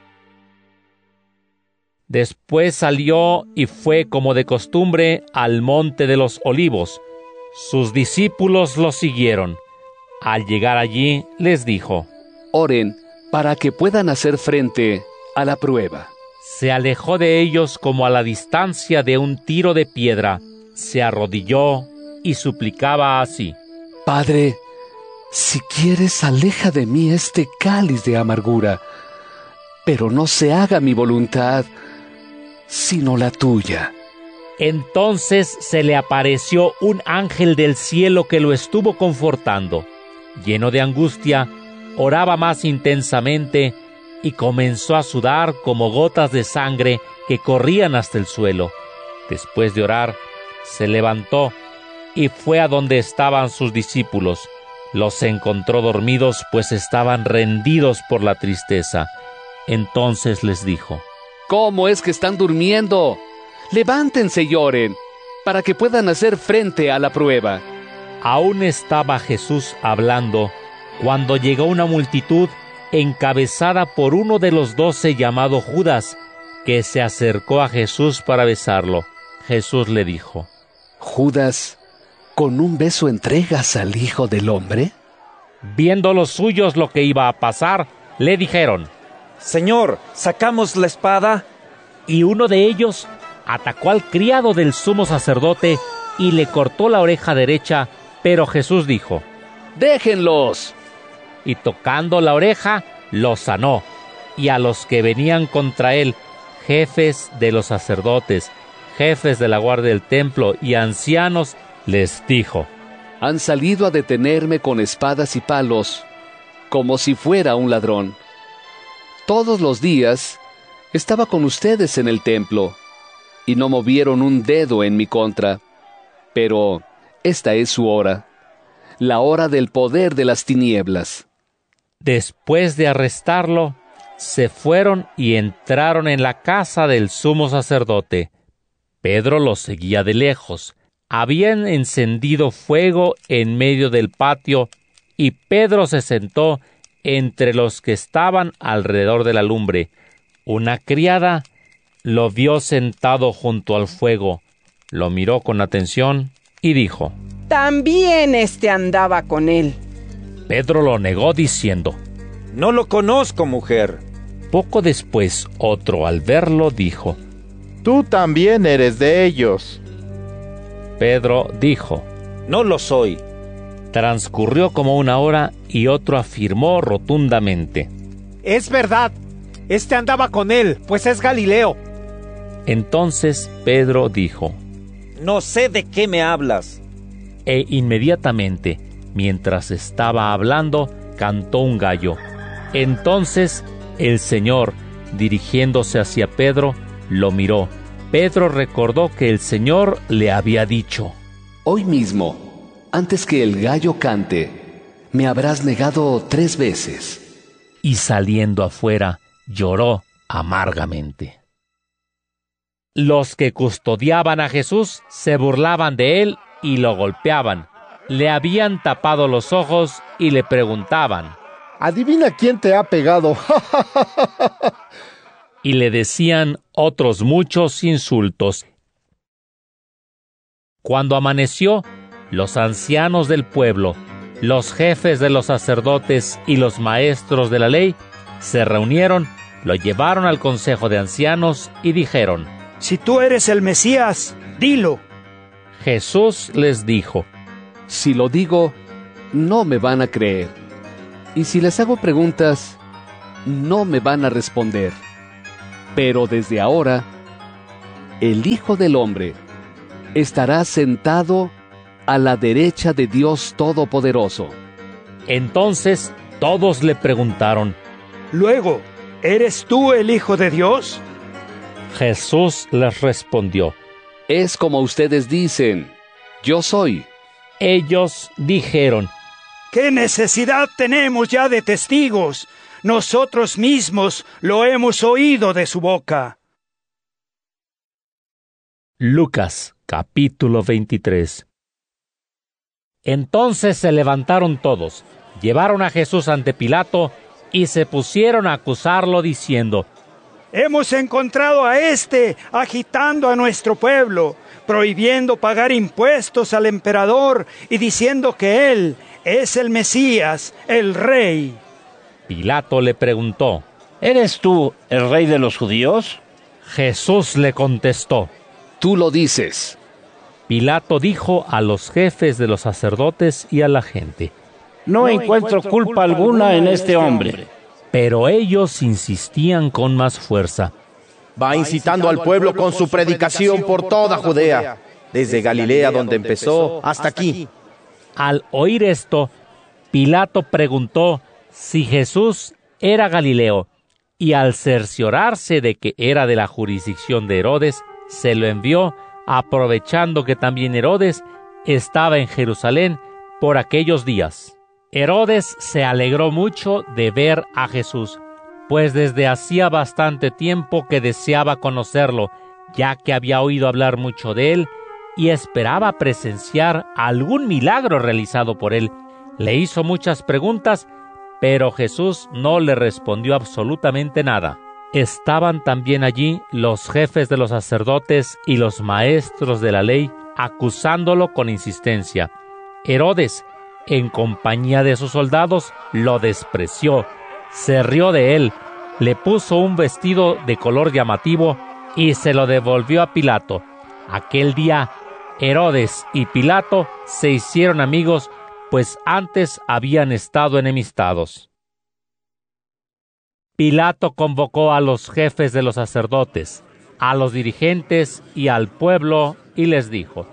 Speaker 2: Después salió y fue como de costumbre al monte de los Olivos. Sus discípulos lo siguieron. Al llegar allí les dijo:
Speaker 1: Oren para que puedan hacer frente a la prueba.
Speaker 2: Se alejó de ellos como a la distancia de un tiro de piedra, se arrodilló y suplicaba así:
Speaker 1: Padre, si quieres, aleja de mí este cáliz de amargura, pero no se haga mi voluntad, sino la tuya.
Speaker 2: Entonces se le apareció un ángel del cielo que lo estuvo confortando. Lleno de angustia, oraba más intensamente y comenzó a sudar como gotas de sangre que corrían hasta el suelo. Después de orar, se levantó y fue a donde estaban sus discípulos. Los encontró dormidos, pues estaban rendidos por la tristeza. Entonces les dijo:
Speaker 1: ¿Cómo es que están durmiendo? Levántense y oren, para que puedan hacer frente a la prueba.
Speaker 2: Aún estaba Jesús hablando, cuando llegó una multitud encabezada por uno de los doce llamado Judas, que se acercó a Jesús para besarlo. Jesús le dijo:
Speaker 1: Judas, ¿con un beso entregas al Hijo del Hombre?
Speaker 2: Viendo los suyos lo que iba a pasar, le dijeron:
Speaker 3: Señor, ¿sacamos la espada?
Speaker 2: Y uno de ellos atacó al criado del sumo sacerdote y le cortó la oreja derecha, pero Jesús dijo:
Speaker 1: ¡Déjenlos!
Speaker 2: Y tocando la oreja, lo sanó. Y a los que venían contra él, jefes de los sacerdotes, jefes de la guardia del templo y ancianos, les dijo:
Speaker 1: Han salido a detenerme con espadas y palos, como si fuera un ladrón. Todos los días estaba con ustedes en el templo, y no movieron un dedo en mi contra. Pero esta es su hora, la hora del poder de las tinieblas.
Speaker 2: Después de arrestarlo, se fueron y entraron en la casa del sumo sacerdote. Pedro los seguía de lejos. Habían encendido fuego en medio del patio, y Pedro se sentó entre los que estaban alrededor de la lumbre. Una criada lo vio sentado junto al fuego, lo miró con atención y dijo:
Speaker 11: También este andaba con él.
Speaker 2: Pedro lo negó diciendo:
Speaker 3: No lo conozco, mujer.
Speaker 2: Poco después, otro al verlo dijo:
Speaker 12: Tú también eres de ellos.
Speaker 2: Pedro dijo:
Speaker 3: No lo soy.
Speaker 2: Transcurrió como una hora y otro afirmó rotundamente:
Speaker 4: Es verdad, este andaba con él, pues es Galileo.
Speaker 2: Entonces Pedro dijo:
Speaker 3: No sé de qué me hablas.
Speaker 2: E inmediatamente, mientras estaba hablando, cantó un gallo. Entonces el Señor, dirigiéndose hacia Pedro, lo miró. Pedro recordó que el Señor le había dicho:
Speaker 1: Hoy mismo, antes que el gallo cante, me habrás negado tres veces.
Speaker 2: Y saliendo afuera, lloró amargamente. Los que custodiaban a Jesús se burlaban de él y lo golpeaban. Le habían tapado los ojos y le preguntaban:
Speaker 7: Adivina quién te ha pegado.
Speaker 2: Y le decían otros muchos insultos. Cuando amaneció, los ancianos del pueblo, los jefes de los sacerdotes y los maestros de la ley se reunieron, lo llevaron al consejo de ancianos y dijeron:
Speaker 6: Si tú eres el Mesías, dilo.
Speaker 2: Jesús les dijo:
Speaker 1: Si lo digo, no me van a creer. Y si les hago preguntas, no me van a responder. Pero desde ahora, el Hijo del Hombre estará sentado a la derecha de Dios Todopoderoso.
Speaker 2: Entonces todos le preguntaron:
Speaker 6: Luego, ¿eres tú el Hijo de Dios?
Speaker 2: Jesús les respondió:
Speaker 1: Es como ustedes dicen, yo soy.
Speaker 2: Ellos dijeron:
Speaker 6: ¿Qué necesidad tenemos ya de testigos? Nosotros mismos lo hemos oído de su boca.
Speaker 2: Lucas, capítulo veintitrés. Entonces se levantaron todos, llevaron a Jesús ante Pilato y se pusieron a acusarlo diciendo:
Speaker 6: Hemos encontrado a éste agitando a nuestro pueblo, prohibiendo pagar impuestos al emperador y diciendo que él es el Mesías, el Rey.
Speaker 2: Pilato le preguntó:
Speaker 13: ¿Eres tú el Rey de los judíos?
Speaker 2: Jesús le contestó:
Speaker 1: Tú lo dices.
Speaker 2: Pilato dijo a los jefes de los sacerdotes y a la gente:
Speaker 13: No encuentro culpa alguna en este hombre.
Speaker 2: Pero ellos insistían con más fuerza:
Speaker 8: Va incitando al pueblo con su predicación por toda Judea, desde Galilea donde empezó hasta aquí.
Speaker 2: Al oír esto, Pilato preguntó si Jesús era Galileo, y al cerciorarse de que era de la jurisdicción de Herodes, se lo envió, aprovechando que también Herodes estaba en Jerusalén por aquellos días. Herodes se alegró mucho de ver a Jesús, pues desde hacía bastante tiempo que deseaba conocerlo, ya que había oído hablar mucho de él y esperaba presenciar algún milagro realizado por él. Le hizo muchas preguntas, pero Jesús no le respondió absolutamente nada. Estaban también allí los jefes de los sacerdotes y los maestros de la ley, acusándolo con insistencia. Herodes, en compañía de sus soldados, lo despreció, se rió de él, le puso un vestido de color llamativo y se lo devolvió a Pilato. Aquel día, Herodes y Pilato se hicieron amigos, pues antes habían estado enemistados. Pilato convocó a los jefes de los sacerdotes, a los dirigentes y al pueblo, y les dijo: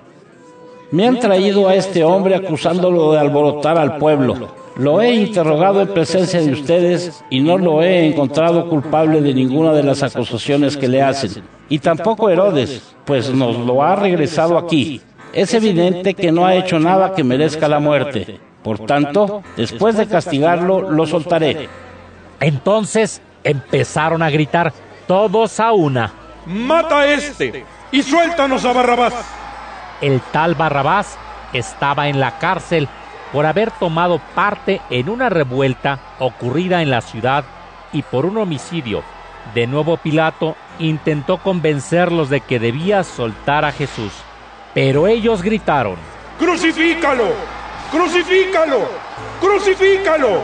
Speaker 13: Me han traído a este hombre acusándolo de alborotar al pueblo. Lo he interrogado en presencia de ustedes y no lo he encontrado culpable de ninguna de las acusaciones que le hacen. Y tampoco Herodes, pues nos lo ha regresado aquí. Es evidente que no ha hecho nada que merezca la muerte. Por tanto, después de castigarlo, lo soltaré.
Speaker 2: Entonces empezaron a gritar todos a una:
Speaker 14: ¡Mata a este y suéltanos a Barrabás!
Speaker 2: El tal Barrabás estaba en la cárcel por haber tomado parte en una revuelta ocurrida en la ciudad y por un homicidio. De nuevo Pilato intentó convencerlos de que debía soltar a Jesús, pero ellos gritaron:
Speaker 14: ¡Crucifícalo! ¡Crucifícalo! ¡Crucifícalo!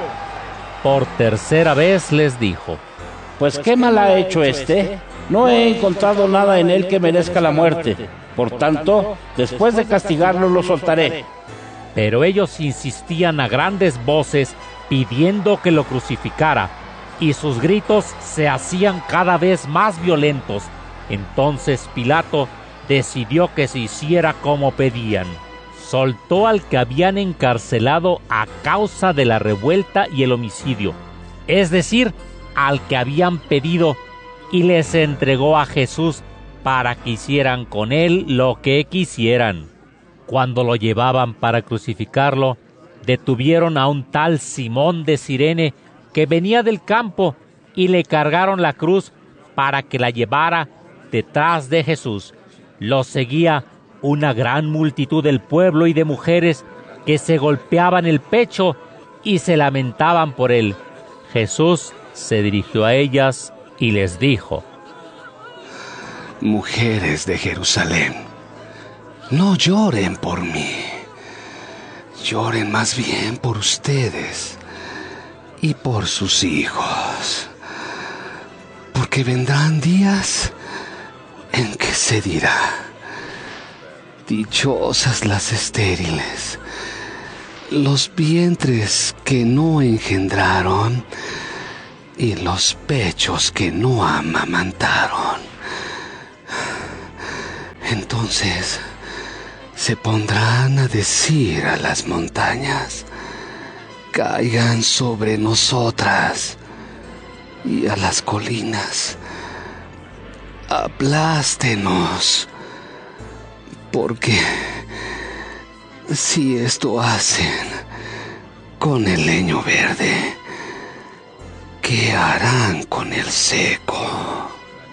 Speaker 2: Por tercera vez les dijo:
Speaker 13: Pues qué mal ha hecho este. No he encontrado nada en él que merezca la muerte. Por tanto, después de castigarlo, lo soltaré.
Speaker 2: Pero ellos insistían a grandes voces pidiendo que lo crucificara, y sus gritos se hacían cada vez más violentos. Entonces Pilato decidió que se hiciera como pedían. Soltó al que habían encarcelado a causa de la revuelta y el homicidio, es decir, al que habían pedido, y les entregó a Jesús para que hicieran con él lo que quisieran. Cuando lo llevaban para crucificarlo, detuvieron a un tal Simón de Cirene que venía del campo y le cargaron la cruz para que la llevara detrás de Jesús. Lo seguía una gran multitud del pueblo y de mujeres que se golpeaban el pecho y se lamentaban por él. Jesús se dirigió a ellas y les dijo:
Speaker 15: Mujeres de Jerusalén, no lloren por mí, lloren más bien por ustedes y por sus hijos, porque vendrán días en que se dirá: dichosas las estériles, los vientres que no engendraron, y los pechos que no amamantaron. Entonces se pondrán a decir a las montañas: caigan sobre nosotras, y a las colinas: aplástenos. Porque si esto hacen con el leño verde, ¿qué harán con el seco?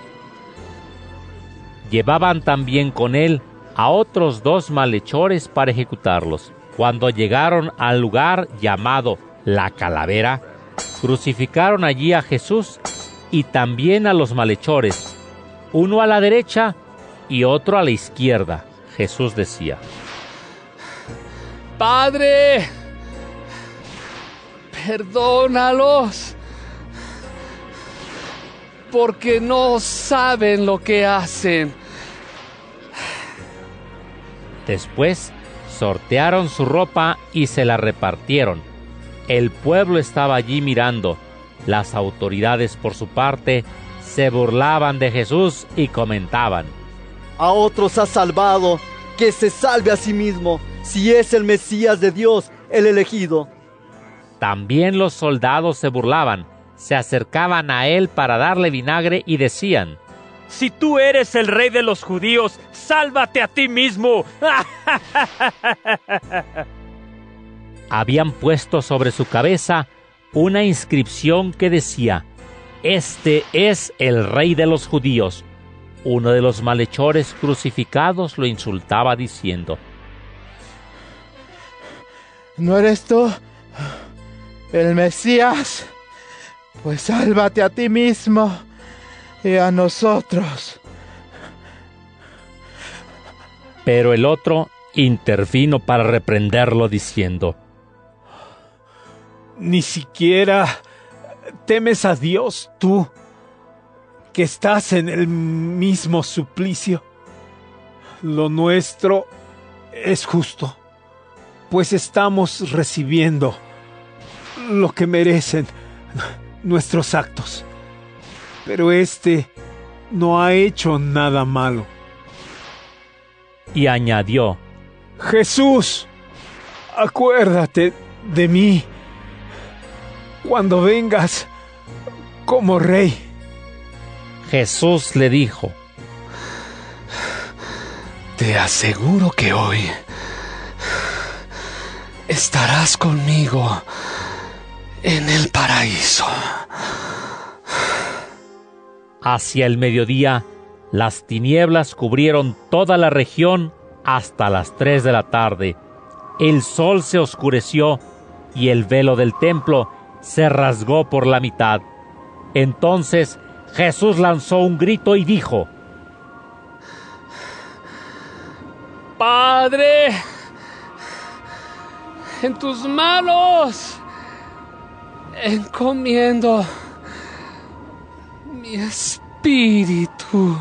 Speaker 2: Llevaban también con él a otros dos malhechores para ejecutarlos. Cuando llegaron al lugar llamado La Calavera, crucificaron allí a Jesús y también a los malhechores, uno a la derecha y otro a la izquierda. Jesús decía:
Speaker 1: Padre, perdónalos, porque no saben lo que hacen.
Speaker 2: Después sortearon su ropa y se la repartieron. El pueblo estaba allí mirando. Las autoridades, por su parte, se burlaban de Jesús y comentaban:
Speaker 10: a otros ha salvado, que se salve a sí mismo, si es el Mesías de Dios, el elegido.
Speaker 2: También los soldados se burlaban, se acercaban a él para darle vinagre y decían:
Speaker 16: si tú eres el rey de los judíos, sálvate a ti mismo.
Speaker 2: Habían puesto sobre su cabeza una inscripción que decía: este es el rey de los judíos. Uno de los malhechores crucificados lo insultaba diciendo:
Speaker 12: ¿no eres tú el Mesías? Pues sálvate a ti mismo y a nosotros.
Speaker 2: Pero el otro intervino para reprenderlo diciendo:
Speaker 4: ni siquiera temes a Dios tú, que estás en el mismo suplicio. Lo nuestro es justo, pues estamos recibiendo lo que merecen nuestros actos. Pero este no ha hecho nada malo.
Speaker 2: Y añadió:
Speaker 4: Jesús, acuérdate de mí cuando vengas como rey.
Speaker 2: Jesús le dijo:
Speaker 15: te aseguro que hoy estarás conmigo en el paraíso.
Speaker 2: Hacia el mediodía, las tinieblas cubrieron toda la región hasta las tres de la tarde. El sol se oscureció y el velo del templo se rasgó por la mitad. Entonces Jesús lanzó un grito y dijo:
Speaker 1: Padre, en tus manos encomiendo mi espíritu.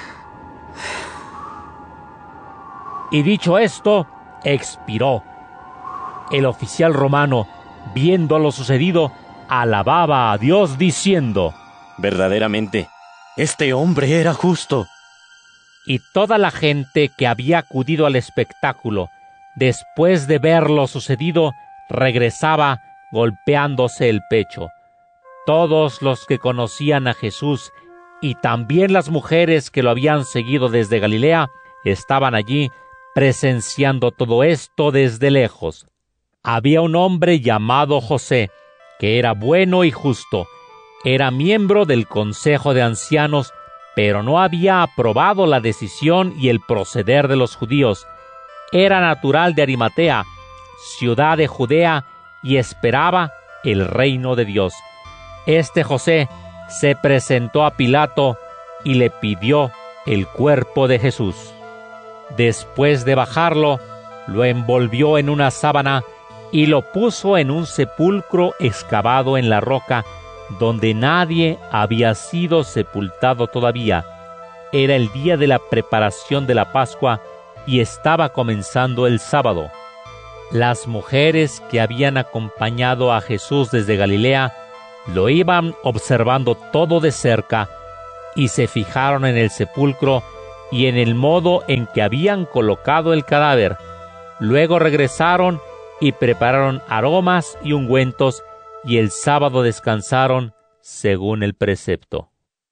Speaker 2: Y dicho esto, expiró. El oficial romano, viendo lo sucedido, alababa a Dios diciendo:
Speaker 17: verdaderamente, este hombre era justo.
Speaker 2: Y toda la gente que había acudido al espectáculo, después de ver lo sucedido, regresaba golpeándose el pecho. Todos los que conocían a Jesús y también las mujeres que lo habían seguido desde Galilea estaban allí presenciando todo esto desde lejos. Había un hombre llamado José, que era bueno y justo. Era miembro del Consejo de Ancianos, pero no había aprobado la decisión y el proceder de los judíos. Era natural de Arimatea, ciudad de Judea, y esperaba el reino de Dios. Este José se presentó a Pilato y le pidió el cuerpo de Jesús. Después de bajarlo, lo envolvió en una sábana y lo puso en un sepulcro excavado en la roca, donde nadie había sido sepultado todavía. Era el día de la preparación de la Pascua y estaba comenzando el sábado. Las mujeres que habían acompañado a Jesús desde Galilea Lo iban observando todo de cerca y se fijaron en el sepulcro y en el modo en que habían colocado el cadáver. Luego regresaron y prepararon aromas y ungüentos, y el sábado descansaron según el precepto.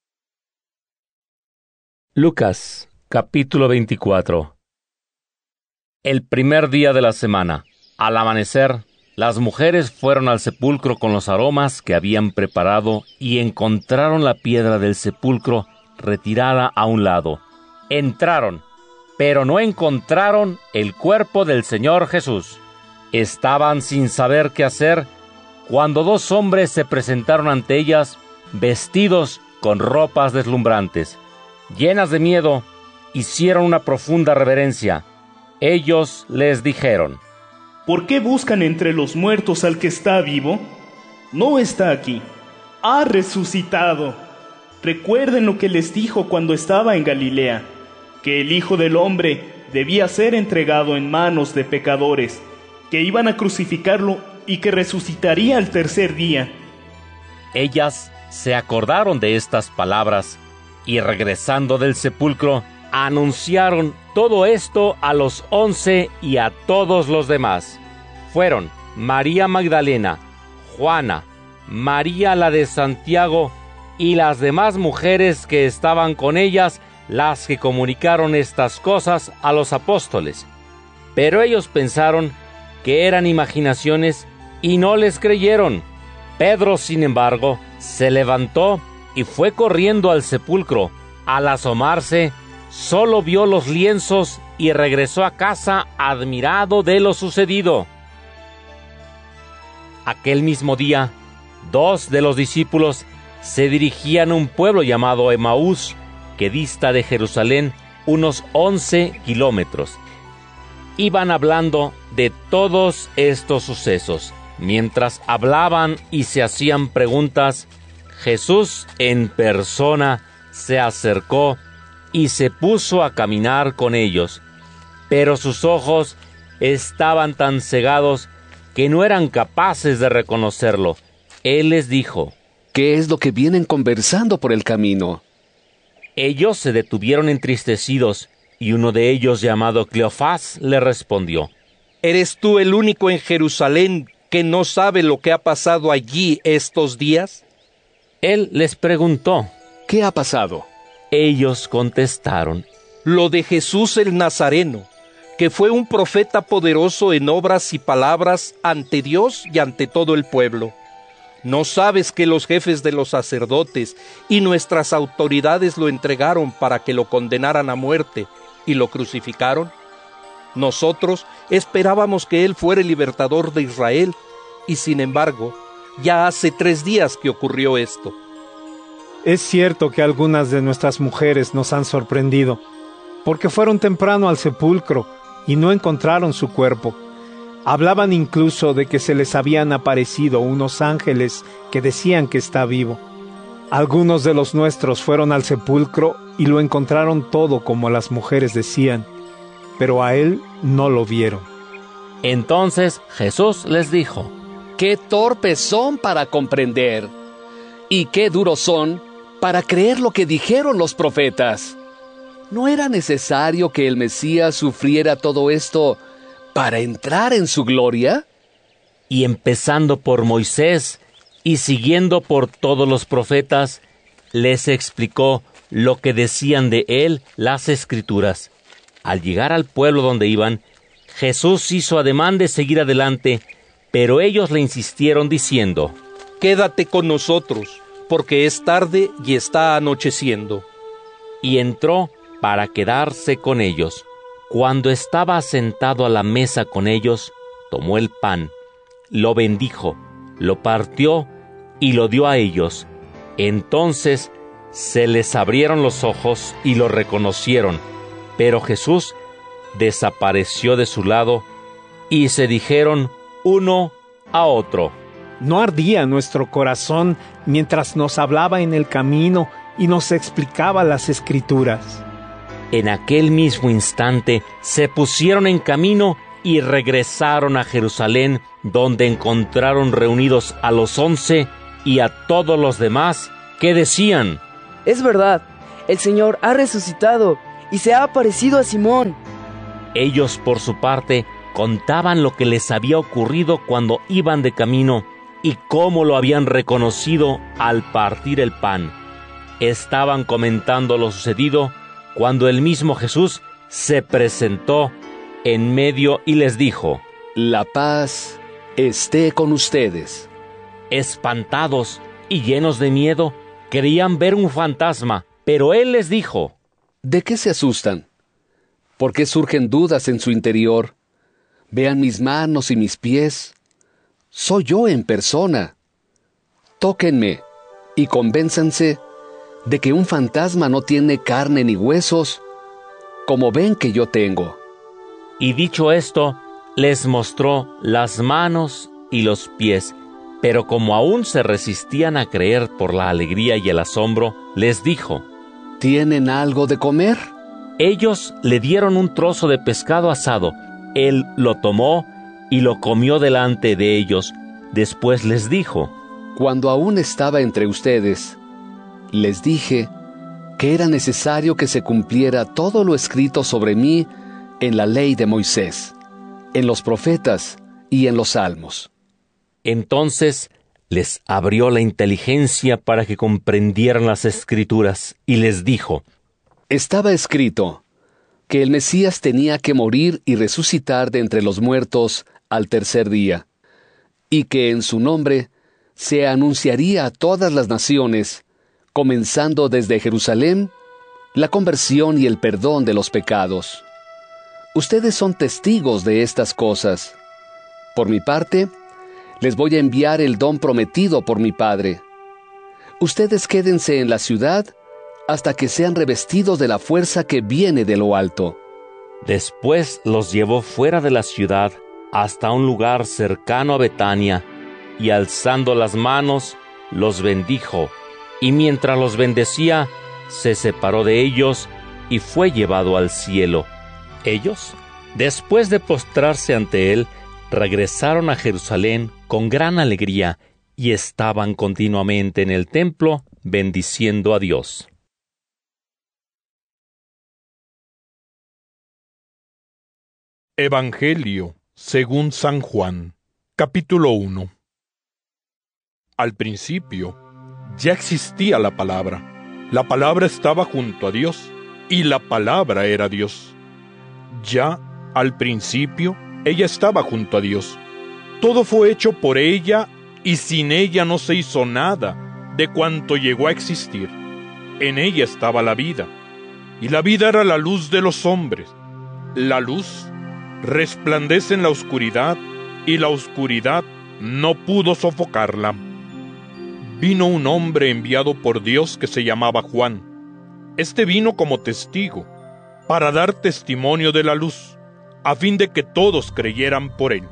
Speaker 18: Lucas, capítulo veinticuatro. El primer día de la semana, al amanecer, las mujeres fueron al sepulcro con los aromas que habían preparado y encontraron la piedra del sepulcro retirada a un lado. Entraron, pero no encontraron el cuerpo del Señor Jesús. Estaban sin saber qué hacer cuando dos hombres se presentaron ante ellas, vestidos con ropas deslumbrantes. Llenas de miedo, hicieron una profunda reverencia. Ellos les dijeron:
Speaker 9: ¿Por qué buscan entre los muertos al que está vivo? No está aquí, ha resucitado. Recuerden lo que les dijo cuando estaba en Galilea, que el Hijo del Hombre debía ser entregado en manos de pecadores, que iban a crucificarlo y que resucitaría al tercer día.
Speaker 18: Ellas se acordaron de estas palabras y, regresando del sepulcro, anunciaron todo esto a los once y a todos los demás. Fueron María Magdalena, Juana, María la de Santiago y las demás mujeres que estaban con ellas, las que comunicaron estas cosas a los apóstoles. Pero ellos pensaron que eran imaginaciones y no les creyeron. Pedro, sin embargo, se levantó y fue corriendo al sepulcro. Al asomarse, solo vio los lienzos y regresó a casa admirado de lo sucedido. Aquel mismo día, dos de los discípulos se dirigían a un pueblo llamado Emaús, que dista de Jerusalén unos once kilómetros. Iban hablando de todos estos sucesos. Mientras hablaban y se hacían preguntas, Jesús en persona se acercó y se puso a caminar con ellos, pero sus ojos estaban tan cegados que no eran capaces de reconocerlo. Él les dijo:
Speaker 1: ¿Qué es lo que vienen conversando por el camino?
Speaker 18: Ellos se detuvieron entristecidos, y uno de ellos, llamado Cleofás, le respondió:
Speaker 19: ¿Eres tú el único en Jerusalén que no sabe lo que ha pasado allí estos días?
Speaker 18: Él les preguntó:
Speaker 1: ¿Qué ha pasado?
Speaker 18: Ellos contestaron:
Speaker 19: Lo de Jesús el Nazareno, que fue un profeta poderoso en obras y palabras ante Dios y ante todo el pueblo. ¿No sabes que los jefes de los sacerdotes y nuestras autoridades lo entregaron para que lo condenaran a muerte y lo crucificaron? Nosotros esperábamos que él fuera el libertador de Israel, y sin embargo, ya hace tres días que ocurrió esto.
Speaker 4: Es cierto que algunas de nuestras mujeres nos han sorprendido, porque fueron temprano al sepulcro y no encontraron su cuerpo. Hablaban incluso de que se les habían aparecido unos ángeles que decían que está vivo. Algunos de los nuestros fueron al sepulcro y lo encontraron todo como las mujeres decían, pero a él no lo vieron.
Speaker 18: Entonces Jesús les dijo:
Speaker 1: ¡Qué torpes son para comprender! ¡Y qué duros son para creer lo que dijeron los profetas! ¿No era necesario que el Mesías sufriera todo esto para entrar en su gloria?
Speaker 18: Y empezando por Moisés y siguiendo por todos los profetas, les explicó lo que decían de él las Escrituras. Al llegar al pueblo donde iban, Jesús hizo ademán de seguir adelante, pero ellos le insistieron diciendo:
Speaker 19: Quédate con nosotros, porque es tarde y está anocheciendo.
Speaker 18: Y entró para quedarse con ellos. Cuando estaba sentado a la mesa con ellos, tomó el pan, lo bendijo, lo partió y lo dio a ellos. Entonces se les abrieron los ojos y lo reconocieron, pero Jesús desapareció de su lado y se dijeron uno a otro:
Speaker 4: ¿No ardía nuestro corazón mientras nos hablaba en el camino y nos explicaba las Escrituras?
Speaker 18: En aquel mismo instante se pusieron en camino y regresaron a Jerusalén, donde encontraron reunidos a los once y a todos los demás que decían:
Speaker 5: Es verdad, el Señor ha resucitado y se ha aparecido a Simón.
Speaker 18: Ellos, por su parte, contaban lo que les había ocurrido cuando iban de camino y cómo lo habían reconocido al partir el pan. Estaban comentando lo sucedido cuando el mismo Jesús se presentó en medio y les dijo:
Speaker 1: La paz esté con ustedes.
Speaker 18: Espantados y llenos de miedo, creían ver un fantasma, pero él les dijo:
Speaker 1: ¿De qué se asustan? ¿Por qué surgen dudas en su interior? Vean mis manos y mis pies. Soy yo en persona. Tóquenme y convénzanse de que un fantasma no tiene carne ni huesos, como ven que yo tengo.
Speaker 18: Y dicho esto, les mostró las manos y los pies, pero como aún se resistían a creer por la alegría y el asombro, les dijo:
Speaker 1: ¿Tienen algo de comer?
Speaker 18: Ellos le dieron un trozo de pescado asado. Él lo tomó y lo comió delante de ellos. Después les dijo:
Speaker 1: Cuando aún estaba entre ustedes, les dije que era necesario que se cumpliera todo lo escrito sobre mí en la ley de Moisés, en los profetas y en los salmos.
Speaker 18: Entonces les abrió la inteligencia para que comprendieran las Escrituras y les dijo:
Speaker 1: Estaba escrito que el Mesías tenía que morir y resucitar de entre los muertos al tercer día, y que en su nombre se anunciaría a todas las naciones, comenzando desde Jerusalén, la conversión y el perdón de los pecados. Ustedes son testigos de estas cosas. Por mi parte, les voy a enviar el don prometido por mi Padre. Ustedes quédense en la ciudad hasta que sean revestidos de la fuerza que viene de lo alto.
Speaker 18: Después los llevó fuera de la ciudad hasta un lugar cercano a Betania, y alzando las manos, los bendijo, y mientras los bendecía, se separó de ellos y fue llevado al cielo. Ellos, después de postrarse ante él, regresaron a Jerusalén con gran alegría y estaban continuamente en el templo bendiciendo a Dios.
Speaker 14: Evangelio según San Juan, capítulo uno. Al principio ya existía la palabra. La palabra estaba junto a Dios, y la palabra era Dios. Ya al principio ella estaba junto a Dios. Todo fue hecho por ella, y sin ella no se hizo nada de cuanto llegó a existir. En ella estaba la vida, y la vida era la luz de los hombres. La luz resplandece en la oscuridad, y la oscuridad no pudo sofocarla. Vino un hombre enviado por Dios que se llamaba Juan. Este vino como testigo, para dar testimonio de la luz, a fin de que todos creyeran por él.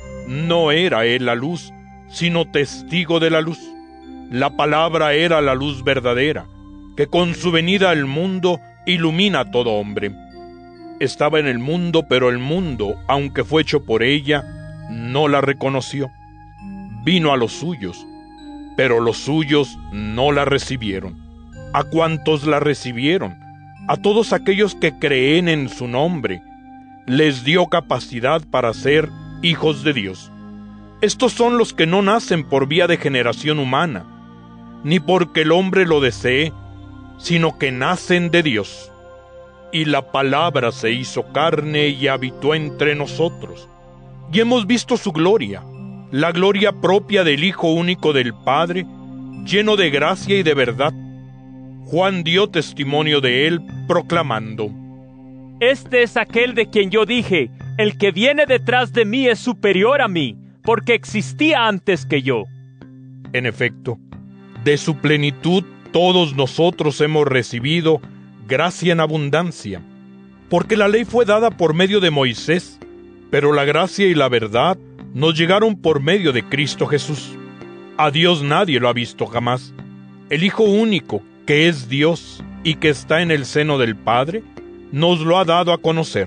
Speaker 14: No era él la luz, sino testigo de la luz. La palabra era la luz verdadera, que con su venida al mundo ilumina a todo hombre. Estaba en el mundo, pero el mundo, aunque fue hecho por ella, no la reconoció. Vino a los suyos, pero los suyos no la recibieron. A cuantos la recibieron, a todos aquellos que creen en su nombre, les dio capacidad para ser hijos de Dios. Estos son los que no nacen por vía de generación humana, ni porque el hombre lo desee, sino que nacen de Dios. Y la palabra se hizo carne y habitó entre nosotros, y hemos visto su gloria, la gloria propia del Hijo único del Padre, lleno de gracia y de verdad. Juan dio testimonio de él, proclamando:
Speaker 16: Este es aquel de quien yo dije, el que viene detrás de mí es superior a mí, porque existía antes que yo.
Speaker 14: En efecto, de su plenitud todos nosotros hemos recibido gracia en abundancia, porque la ley fue dada por medio de Moisés, pero la gracia y la verdad nos llegaron por medio de Cristo Jesús. A Dios nadie lo ha visto jamás. El Hijo único, que es Dios y que está en el seno del Padre, nos lo ha dado a conocer.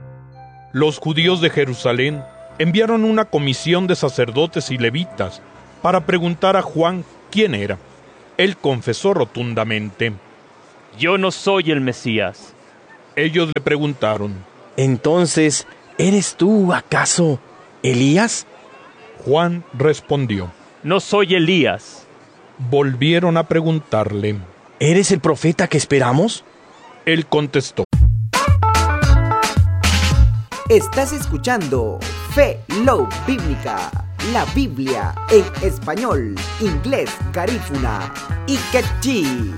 Speaker 14: Los judíos de Jerusalén enviaron una comisión de sacerdotes y levitas para preguntar a Juan quién era. Él confesó rotundamente:
Speaker 16: Yo no soy el Mesías.
Speaker 14: Ellos le preguntaron:
Speaker 8: Entonces, ¿eres tú, acaso, Elías?
Speaker 14: Juan respondió:
Speaker 16: No soy Elías.
Speaker 14: Volvieron a preguntarle:
Speaker 8: ¿Eres el profeta que esperamos?
Speaker 14: Él contestó:
Speaker 20: Estás escuchando Fe Love Bíblica, la Biblia en español, inglés, garífuna y quechí.